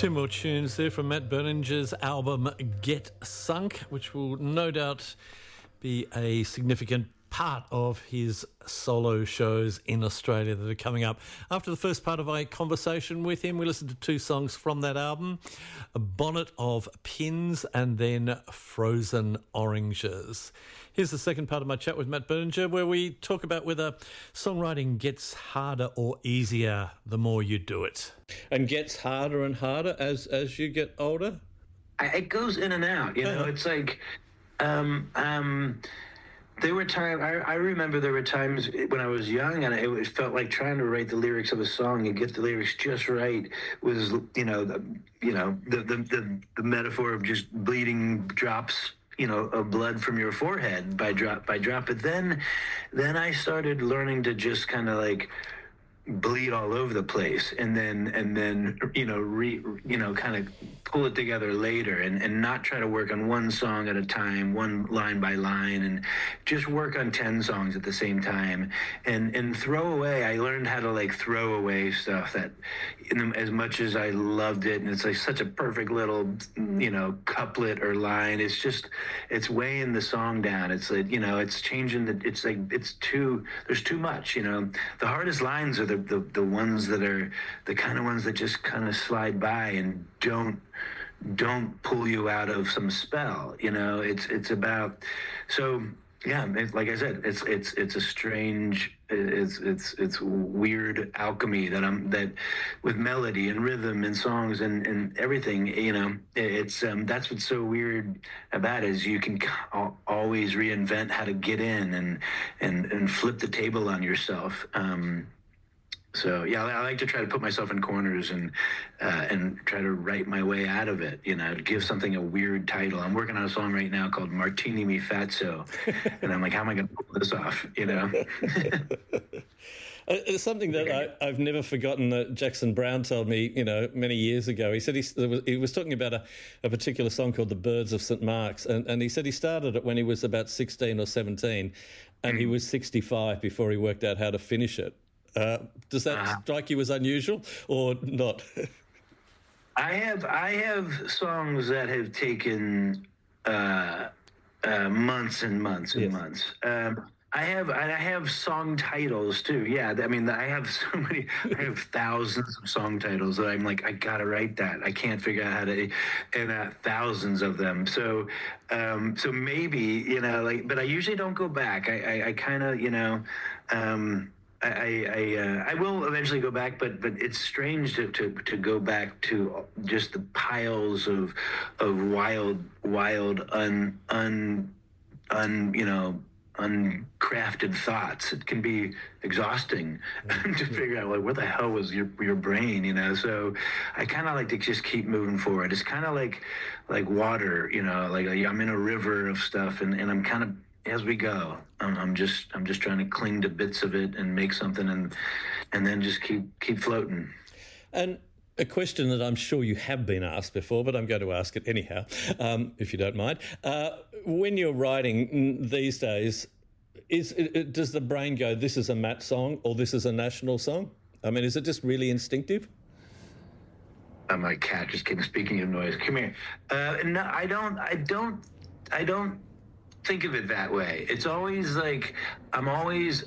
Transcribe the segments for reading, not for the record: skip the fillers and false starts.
Two more tunes there from Matt Berninger's album Get Sunk, which will no doubt be a significant part of his solo shows in Australia that are coming up. After the first part of a conversation with him, we listened to two songs from that album, A Bonnet of Pins and then Frozen Oranges. Here's the second part of my chat with Matt Berninger, where we talk about whether songwriting gets harder or easier the more you do it. And gets harder and harder as you get older? It goes in and out, you know. It's like... there were times, I remember there were times when I was young and it felt like trying to write the lyrics of a song and get the lyrics just right was, the metaphor of just bleeding drops, of blood from your forehead by drop. But then I started learning to just kind of like bleed all over the place and then kind of pull it together later and not try to work on one song at a time, one line by line, and just work on 10 songs at the same time and throw away. I learned how to like throw away stuff that as much as I loved it, and it's like such a perfect little couplet or line, it's weighing the song down. It's like it's changing there's too much. The hardest lines are the ones that are the kind of ones that just kind of slide by and don't pull you out of some spell. It's about, so yeah, like I said, it's a strange, it's weird alchemy that with melody and rhythm and songs and everything. It's that's what's so weird about it, is you can always reinvent how to get in and flip the table on yourself. So yeah, I like to try to put myself in corners and try to write my way out of it. Give something a weird title. I'm working on a song right now called "Martini Mi Fatso," and I'm like, how am I going to pull this off? It's something that I've never forgotten that Jackson Browne told me, many years ago. He said he was talking about a particular song called "The Birds of St. Mark's," and he said he started it when he was about 16 or 17, and he was 65 before he worked out how to finish it. Does that strike you as unusual or not? I have songs that have taken months and months and months. I have song titles too. Yeah, I mean, I have so many. I have thousands of song titles that I'm like, I gotta write that. I can't figure out how to, and thousands of them. So maybe but I usually don't go back. I kind of I will eventually go back, but it's strange to go back to just the piles of wild uncrafted thoughts. It can be exhausting to figure out like what the hell was your brain, So I kind of like to just keep moving forward. It's kind of like water, like I'm in a river of stuff, and I'm kind of, as we go, I'm just trying to cling to bits of it and make something, and then just keep floating. And a question that I'm sure you have been asked before, but I'm going to ask it anyhow, if you don't mind. When you're writing these days, does the brain go, this is a Matt song or this is a national song? I mean, is it just really instinctive? My cat just keeps speaking of noise. Come here. No, I don't think of it that way. It's always like I'm always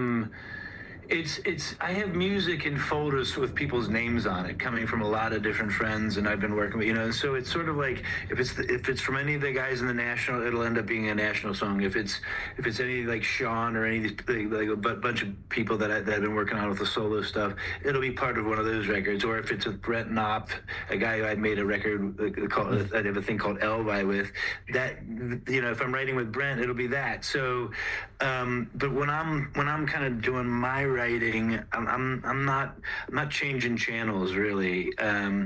I have music in folders with people's names on it, coming from a lot of different friends, and I've been working with, so it's sort of like if it's from any of the guys in the national, it'll end up being a national song. If it's any like Sean or any of these like a bunch of people that I've been working on with the solo stuff, it'll be part of one of those records. Or if it's with Brett Knopp, a guy who I'd made a record called, I have a thing called Elvi with, that, if I'm writing with Brent, it'll be that. So, but when I'm kind of doing my writing, I'm not changing channels really. I'm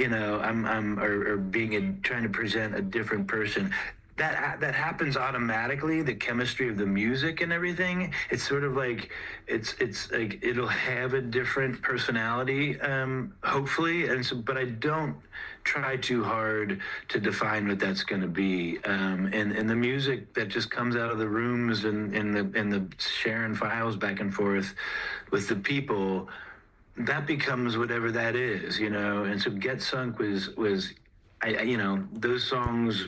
trying to present a different person. That happens automatically. The chemistry of the music and everything. It's sort of like it's like it'll have a different personality, hopefully. And so, but I don't try too hard to define what that's going to be. And the music that just comes out of the rooms and the sharing files back and forth with the people that becomes whatever that is, And so Get Sunk was those songs,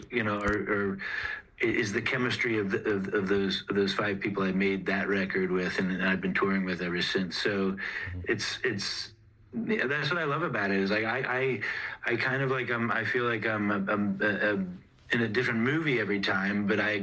is the chemistry of those five people I made that record with, and I've been touring with ever since. So it's yeah, that's what I love about it. Is like I kind of like I feel like I'm in a different movie every time, but I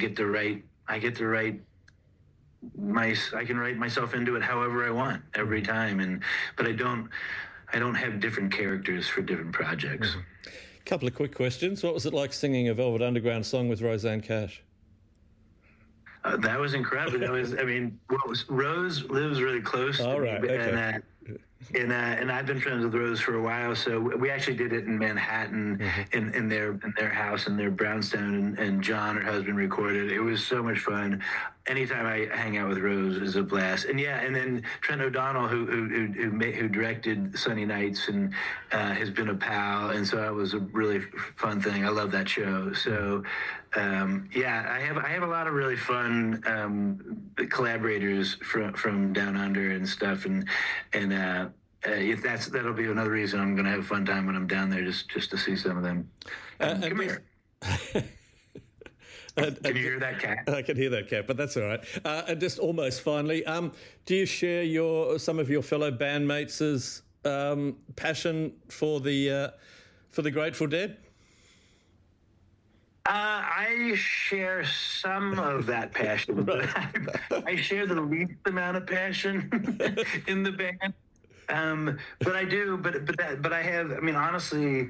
can write myself into it however I want every time, but I don't have different characters for different projects. Couple of quick questions. What was it like singing a Velvet Underground song with Rosanne Cash? That was incredible. Rose lives really close to me, okay. And I've been friends with Rose for a while, so we actually did it in Manhattan, in their house in their brownstone, and John, her husband, recorded. It was so much fun. Anytime I hang out with Rose is a blast. And then Trent O'Donnell, who directed Sunny Nights and has been a pal, and so it was a really fun thing. I love that show. So I have a lot of really fun collaborators from down under and stuff, and if that'll be another reason I'm going to have a fun time when I'm down there, just to see some of them. Come here. Can you hear that cat? I can hear that cat, but that's all right. And just almost finally, do you share some of your fellow bandmates' passion for the Grateful Dead? I share some of that passion, but I share the least amount of passion in the band. But I do. But I have. I mean, honestly.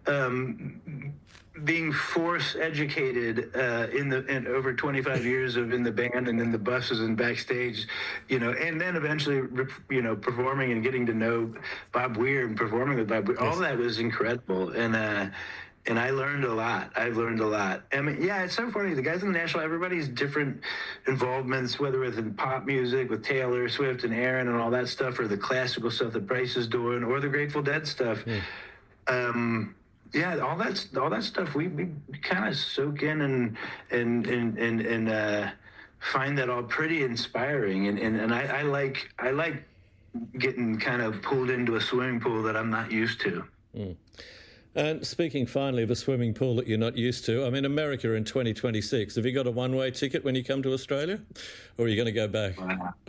Being force educated in over 25 years in the band and in the buses and backstage, and then eventually, performing and getting to know Bob Weir and performing with Bob Weir, all that was incredible. And I learned a lot. I've learned a lot. I mean, yeah, it's so funny. The guys in the National, everybody's different involvements, whether it's in pop music with Taylor Swift and Aaron and all that stuff, or the classical stuff that Bryce is doing, or the Grateful Dead stuff. Yeah, all that stuff we kind of soak in and find that all pretty inspiring, and I like getting kind of pulled into a swimming pool that I'm not used to. And speaking finally of a swimming pool that you're not used to, I mean, America in 2026. Have you got a one-way ticket when you come to Australia, or are you going to go back?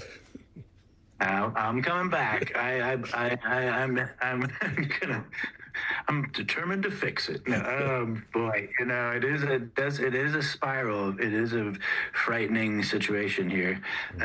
I'm coming back. I'm determined to fix it. No, boy, it is a spiral. It is a frightening situation here.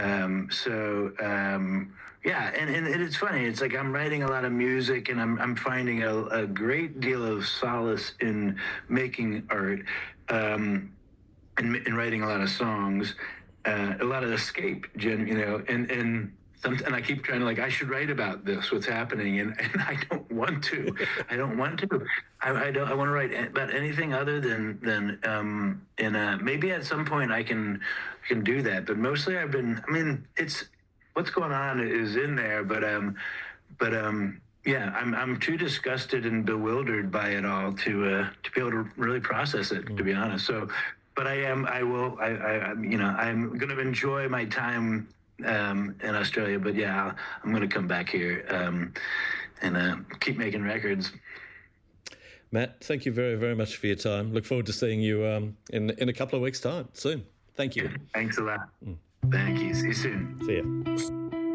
Yeah, and it's funny. It's like I'm writing a lot of music, and I'm finding a great deal of solace in making art, and writing a lot of songs, a lot of escape, and I keep trying to I should write about this, what's happening, and I don't want to. I want to write about anything other than maybe at some point I can do that. But mostly it's what's going on is in there, but yeah, I'm too disgusted and bewildered by it all to be able to really process it, to be honest. So, but I'm going to enjoy my time in Australia, but yeah, I'm going to come back here and keep making records. Matt, thank you very, very much for your time. Look forward to seeing you in a couple of weeks' time soon. Thank you. Thanks a lot. Thank you. See you soon. See ya.